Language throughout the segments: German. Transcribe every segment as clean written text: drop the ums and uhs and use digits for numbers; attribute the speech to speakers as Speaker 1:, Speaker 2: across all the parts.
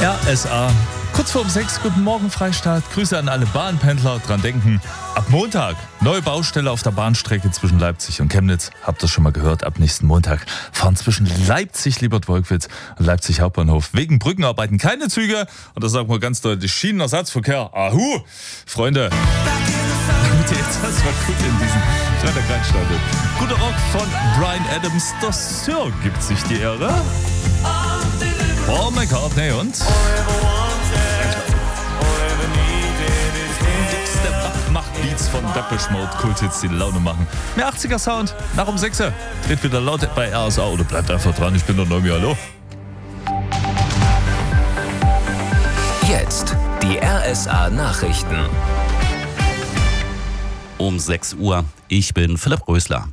Speaker 1: RSA. Kurz vor 6, guten Morgen Freistaat. Grüße an alle Bahnpendler. Dran denken, ab Montag neue Baustelle auf der Bahnstrecke zwischen Leipzig und Chemnitz. Habt ihr schon mal gehört, ab nächsten Montag fahren zwischen Leipzig-Liebertwolkwitz und Leipzig Hauptbahnhof wegen Brückenarbeiten keine Züge. Und das sagen wir ganz deutlich, Schienenersatzverkehr. Ahu! Freunde, damit ihr jetzt erstmal gut in diesen Freitag reinstartet. Guter Rock von Bryan Adams. Der Sir gibt sich die Ehre. Paul McCartney und dickste Machtbeats von Depeche Mode, Kulthits, die Laune machen. Mehr 80er Sound, nach um 6 Uhr. Dreht wieder laut bei RSA oder bleibt einfach dran, ich bin der Neumi, hallo.
Speaker 2: Jetzt die RSA Nachrichten.
Speaker 3: Um 6 Uhr. Ich bin Philipp Rösler.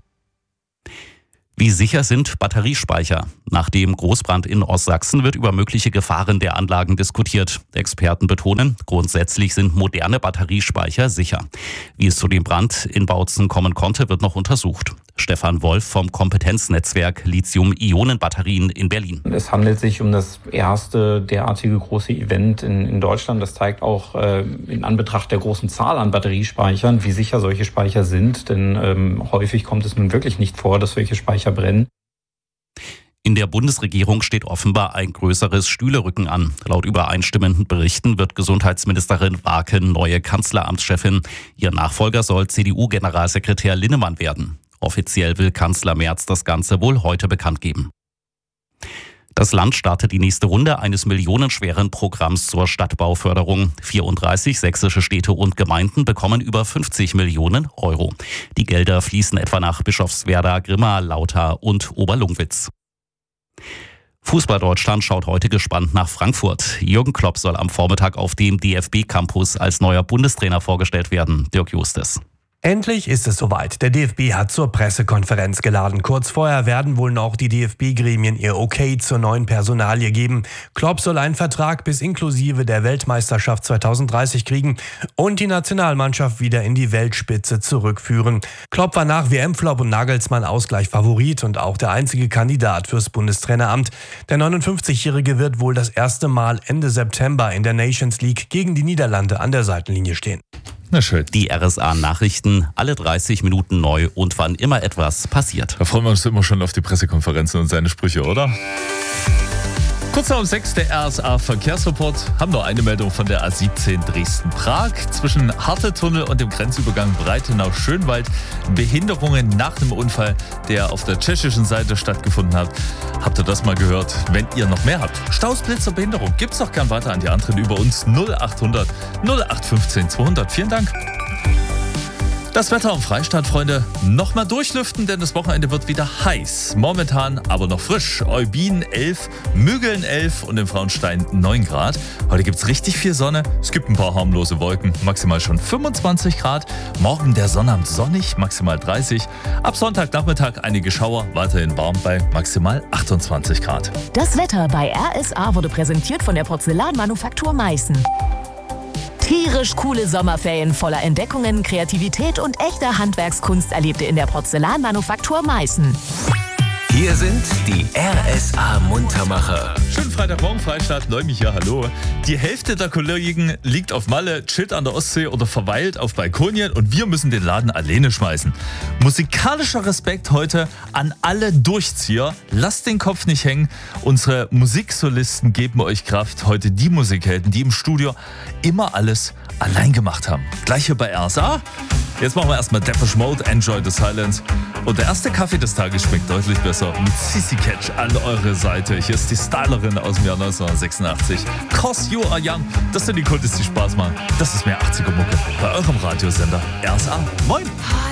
Speaker 3: Wie sicher sind Batteriespeicher? Nach dem Großbrand in Ostsachsen wird über mögliche Gefahren der Anlagen diskutiert. Experten betonen, grundsätzlich sind moderne Batteriespeicher sicher. Wie es zu dem Brand in Bautzen kommen konnte, wird noch untersucht. Stefan Wolf vom Kompetenznetzwerk Lithium-Ionen-Batterien in Berlin.
Speaker 4: Es handelt sich um das erste derartige große Event in Deutschland. Das zeigt auch in Anbetracht der großen Zahl an Batteriespeichern, wie sicher solche Speicher sind. Denn häufig kommt es nun wirklich nicht vor, dass solche Speicher brennen.
Speaker 3: In der Bundesregierung steht offenbar ein größeres Stühlerücken an. Laut übereinstimmenden Berichten wird Gesundheitsministerin Warken neue Kanzleramtschefin. Ihr Nachfolger soll CDU-Generalsekretär Linnemann werden. Offiziell will Kanzler Merz das Ganze wohl heute bekannt geben. Das Land startet die nächste Runde eines millionenschweren Programms zur Stadtbauförderung. 34 sächsische Städte und Gemeinden bekommen über 50 Millionen Euro. Die Gelder fließen etwa nach Bischofswerda, Grimma, Lauter und Oberlungwitz. Fußball Deutschland schaut heute gespannt nach Frankfurt. Jürgen Klopp soll am Vormittag auf dem DFB-Campus als neuer Bundestrainer vorgestellt werden. Dirk Justes.
Speaker 5: Endlich ist es soweit. Der DFB hat zur Pressekonferenz geladen. Kurz vorher werden wohl noch die DFB-Gremien ihr Okay zur neuen Personalie geben. Klopp soll einen Vertrag bis inklusive der Weltmeisterschaft 2030 kriegen und die Nationalmannschaft wieder in die Weltspitze zurückführen. Klopp war nach WM-Flop und Nagelsmann Ausgleich Favorit und auch der einzige Kandidat fürs Bundestraineramt. Der 59-Jährige wird wohl das erste Mal Ende September in der Nations League gegen die Niederlande an der Seitenlinie stehen.
Speaker 1: Na schön.
Speaker 3: Die RSA-Nachrichten, alle 30 Minuten neu und wann immer etwas passiert.
Speaker 1: Da freuen wir uns immer schon auf die Pressekonferenzen und seine Sprüche, oder? Kurz nach um 6 der RSA-Verkehrsreport. Haben noch eine Meldung von der A17 Dresden-Prag. Zwischen Hartetunnel und dem Grenzübergang Breitenau-Schönwald. Behinderungen nach dem Unfall, der auf der tschechischen Seite stattgefunden hat. Habt ihr das mal gehört? Wenn ihr noch mehr habt. Staus, Blitzer, Behinderung. Gibt's doch gern weiter an die anderen über uns. 0800 0815 200. Vielen Dank. Das Wetter am Freistaat, Freunde, nochmal durchlüften, denn das Wochenende wird wieder heiß. Momentan aber noch frisch. Eubin 11, Mügeln 11 und in Frauenstein 9 Grad. Heute gibt es richtig viel Sonne. Es gibt ein paar harmlose Wolken, maximal schon 25 Grad. Morgen der Sonnabend sonnig, maximal 30. Ab Sonntagnachmittag einige Schauer, weiterhin warm bei maximal 28 Grad.
Speaker 6: Das Wetter bei RSA wurde präsentiert von der Porzellanmanufaktur Meißen. Tierisch coole Sommerferien voller Entdeckungen, Kreativität und echter Handwerkskunst erlebte in der Porzellanmanufaktur Meißen.
Speaker 2: Hier sind die RSA-Muntermacher.
Speaker 1: Schönen Freitagmorgen, Freistaat, Neumi hier, hallo. Die Hälfte der Kollegen liegt auf Malle, chillt an der Ostsee oder verweilt auf Balkonien und wir müssen den Laden alleine schmeißen. Musikalischer Respekt heute an alle Durchzieher. Lasst den Kopf nicht hängen. Unsere Musiksolisten geben euch Kraft. Heute die Musikhelden, die im Studio immer alles allein gemacht haben. Gleich hier bei RSA. Jetzt machen wir erstmal Depeche Mode, Enjoy the Silence. Und der erste Kaffee des Tages schmeckt deutlich besser mit Sissy Catch an eure Seite. Hier ist die Stylerin aus dem Jahr 1986. 'Cause You Are Young. Das sind die Kultis, die Spaß machen. Das ist mehr 80er Mucke bei eurem Radiosender RSA. Moin!